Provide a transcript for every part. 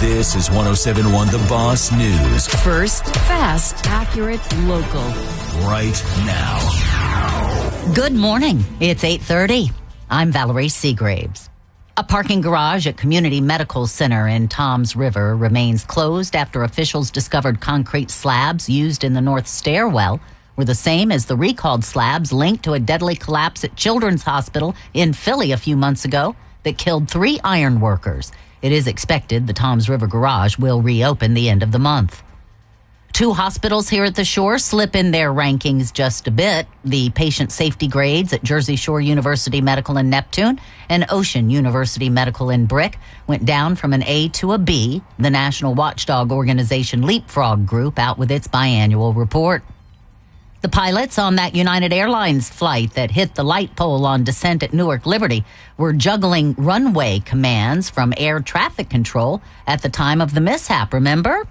This is 107.1 The Boss News. First, fast, accurate, local. Right now. Good morning. It's 8:30. I'm Valerie Seagraves. A parking garage at Community Medical Center in Toms River remains closed after officials discovered concrete slabs used in the north stairwell were the same as the recalled slabs linked to a deadly collapse at Children's Hospital in Philly a few months ago that killed 3 iron workers. It is expected the Toms River garage will reopen the end of the month. 2 hospitals here at the shore slip in their rankings just a bit. The patient safety grades at Jersey Shore University Medical in Neptune and Ocean University Medical in Brick went down from an A to a B. The national watchdog organization Leapfrog Group out with its biannual report. The pilots on that United Airlines flight that hit the light pole on descent at Newark Liberty were juggling runway commands from air traffic control at the time of the mishap, remember?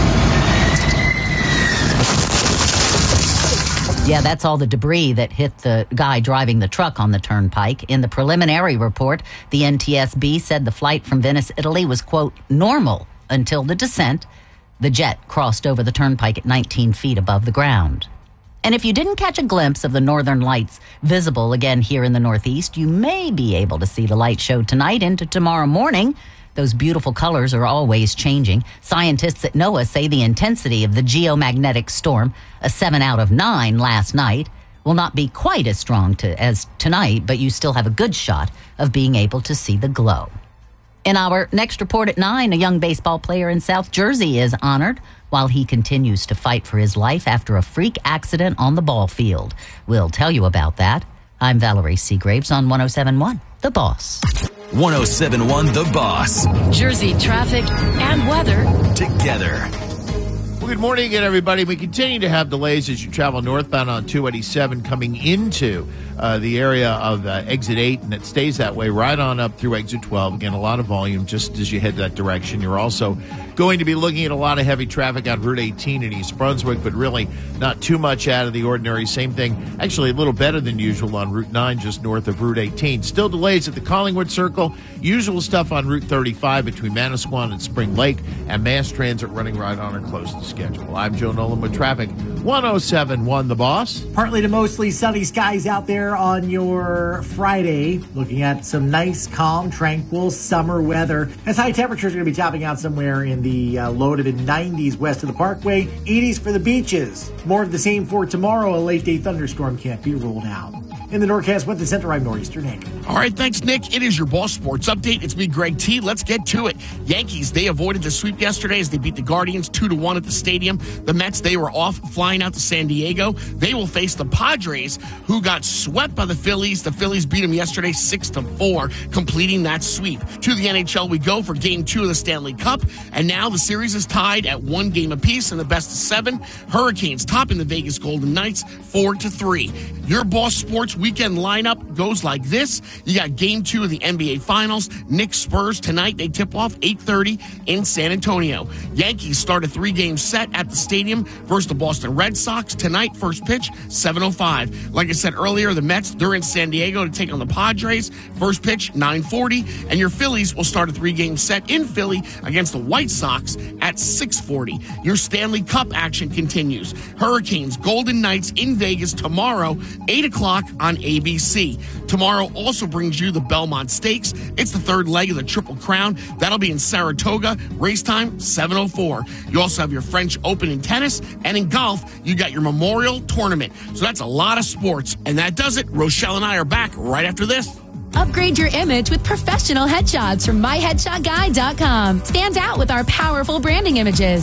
Yeah, that's all the debris that hit the guy driving the truck on the turnpike. In the preliminary report, the NTSB said the flight from Venice, Italy was, quote, normal until the descent. The jet crossed over the turnpike at 19 feet above the ground. And if you didn't catch a glimpse of the northern lights visible again here in the Northeast, you may be able to see the light show tonight into tomorrow morning. Those beautiful colors are always changing. Scientists at NOAA say the intensity of the geomagnetic storm, a 7 out of 9 last night, will not be quite as strong as tonight, but you still have a good shot of being able to see the glow. In our next report at 9, a young baseball player in South Jersey is honored while he continues to fight for his life after a freak accident on the ball field. We'll tell you about that. I'm Valerie Seagraves on 107.1 The Boss. 107.1 The Boss. Jersey traffic and weather Together. Well, good morning again, everybody. We continue to have delays as you travel northbound on 287 coming into the area of exit 8, and it stays that way right on up through exit 12. Again, a lot of volume just as you head that direction. You're also going to be looking at a lot of heavy traffic on Route 18 in East Brunswick, but really not too much out of the ordinary. Same thing, actually a little better than usual on Route 9 just north of Route 18. Still delays at the Collingwood Circle. Usual stuff on Route 35 between Manasquan and Spring Lake, and mass transit running right on or close to schedule. I'm Joe Nolan with traffic. 107.1 The Boss. Partly to mostly sunny skies out there on your Friday. Looking at some nice, calm, tranquil summer weather. As high temperatures are going to be topping out somewhere in the low to mid-90s west of the Parkway. 80s for the beaches. More of the same for tomorrow. A late-day thunderstorm can't be ruled out. In the Northcast Weather Center, I'm Nor'easter Nick. All right, thanks, Nick. It is your Boss Sports Update. It's me, Greg T. Let's get to it. Yankees, they avoided the sweep yesterday as they beat the Guardians 2-1 at the stadium. The Mets, they were off flying out to San Diego. They will face the Padres, who got swept by the Phillies. The Phillies beat them yesterday 6-4, completing that sweep. To the NHL we go for Game 2 of the Stanley Cup, and now the series is tied at 1 game apiece in the best of 7. Hurricanes topping the Vegas Golden Knights 4-3. Your Boss Sports weekend lineup goes like this. You got Game 2 of the NBA Finals. Knicks Spurs tonight. They tip off 8:30 in San Antonio. Yankees start a 3-game set at the stadium versus the Boston Red Sox. Tonight, first pitch, 7:05. Like I said earlier, the Mets, they're in San Diego to take on the Padres. First pitch, 9:40. And your Phillies will start a 3-game set in Philly against the White Sox at 6:40. Your Stanley Cup action continues. Hurricanes, Golden Knights in Vegas tomorrow, 8 o'clock on ABC. Tomorrow also brings you the Belmont Stakes. It's the 3rd leg of the Triple Crown. That'll be in Saratoga. Race time, 7:04. You also have your French Open in tennis, and in golf, you got your Memorial Tournament. So that's a lot of sports. And that does it. Rochelle and I are back right after this. Upgrade your image with professional headshots from myheadshotguy.com. Stand out with our powerful branding images.